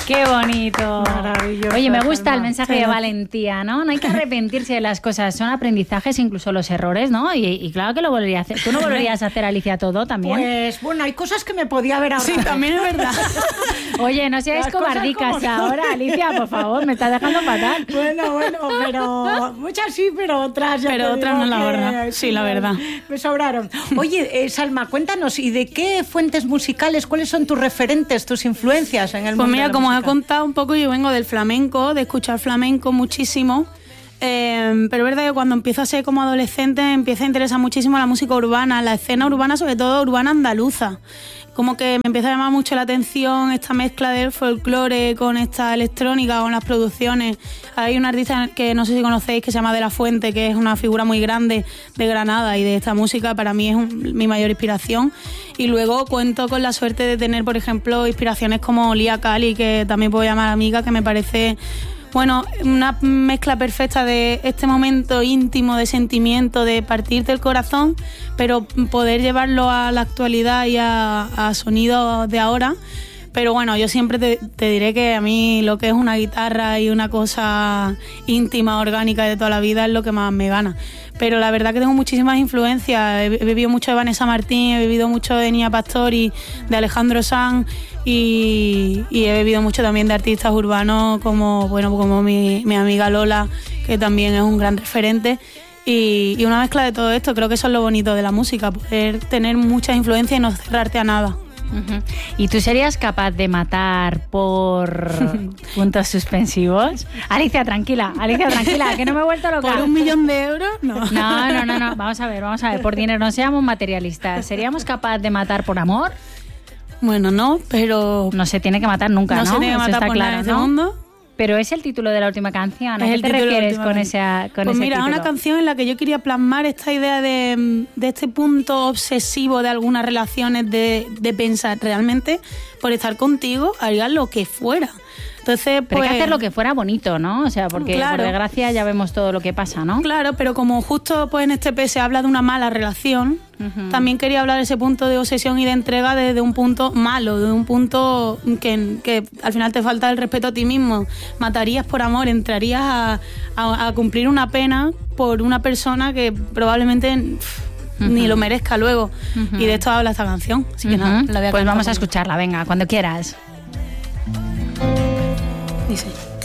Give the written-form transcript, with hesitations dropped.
¡Qué bonito! Maravilloso. Oye, me gusta el mensaje de valentía, ¿no? No hay que arrepentirse de las cosas, son aprendizajes, incluso los errores, ¿no? Y claro que lo volvería a hacer. ¿Tú no volverías a hacer, Alicia, todo también? Pues bueno, hay cosas que me podía haber ahorrado. Sí, también es verdad. Oye, no seáis cobardicas ahora, Alicia, por favor, me estás dejando fatal. Bueno, pero muchas sí, pero otras ya Pero te otras digo no, la que verdad. Sí, la verdad. Me sobraron. Oye, Salma, cuéntanos, ¿y de qué fuentes musicales, cuáles son tus referentes, tus influencias en el mundo Pues mira, de la como os he música? contado un poco, yo vengo del flamenco, de escuchar flamenco muchísimo. Pero es verdad que cuando empiezo a ser como adolescente me empieza a interesar muchísimo la música urbana, la escena urbana, sobre todo urbana andaluza. Como que me empieza a llamar mucho la atención esta mezcla del folclore con esta electrónica, con las producciones. Hay un artista que no sé si conocéis que se llama De La Fuente, que es una figura muy grande de Granada, y de esta música para mí es mi mayor inspiración. Y luego cuento con la suerte de tener, por ejemplo, inspiraciones como Lía Cali, que también puedo llamar amiga, que me parece... Bueno, una mezcla perfecta de este momento íntimo de sentimiento, de partirte el corazón, pero poder llevarlo a la actualidad y a sonidos de ahora. Pero bueno, yo siempre te diré que a mí lo que es una guitarra y una cosa íntima, orgánica de toda la vida es lo que más me gana. Pero la verdad que tengo muchísimas influencias. He bebido mucho de Vanessa Martín, he bebido mucho de Nia Pastori, de Alejandro Sanz y he bebido mucho también de artistas urbanos como mi amiga Lola, que también es un gran referente. Y una mezcla de todo esto, creo que eso es lo bonito de la música, poder tener muchas influencias y no cerrarte a nada. Uh-huh. ¿Y tú serías capaz de matar por puntos suspensivos? Alicia, tranquila, que no me he vuelto loca. ¿Por 1 millón de euros? No. No. Vamos a ver, por dinero no seamos materialistas. ¿Seríamos capaz de matar por amor? Bueno, no, pero... No se tiene que matar nunca, ¿no? No se tiene que matar por nada en este mundo. Pero es el título de la última canción. ¿A qué te refieres con ese Pues mira, título? Una canción en la que yo quería plasmar esta idea de este punto obsesivo de algunas relaciones, de pensar realmente por estar contigo haría lo que fuera. Entonces, pero hay que hacer lo que fuera bonito, ¿no? O sea, porque claro, por desgracia ya vemos todo lo que pasa, ¿no? Claro, pero como justo pues en este EP se habla de una mala relación, también quería hablar de ese punto de obsesión y de entrega desde un punto malo, de un punto que al final te falta el respeto a ti mismo. Matarías por amor, entrarías a cumplir una pena por una persona que probablemente ni lo merezca luego. Y de esto habla esta canción. Así que nada, la voy a pues vamos a escucharla, venga, cuando quieras. Dice...